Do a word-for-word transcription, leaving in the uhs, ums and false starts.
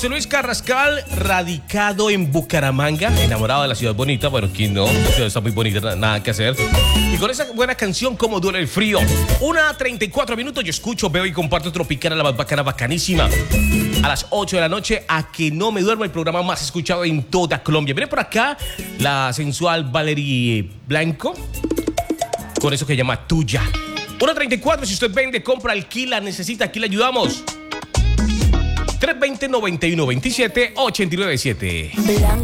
José Luis Carrascal, radicado en Bucaramanga, enamorado de la ciudad bonita. Bueno, ¿quién no? La ciudad está muy bonita, nada que hacer. Y con esa buena canción, ¿Cómo duele el frío? Una treinta y cuatro minutos, yo escucho, veo y comparto Tropicana, la más bacana, bacanísima. A las ocho de la noche, a que no me duerma, el programa más escuchado en toda Colombia. Viene por acá la sensual Valerie Blanco, con eso que llama Tuya. una treinta y cuatro, si usted vende, compra, alquila, necesita, aquí le ayudamos. tres dos cero, nueve uno dos siete, ocho nueve siete.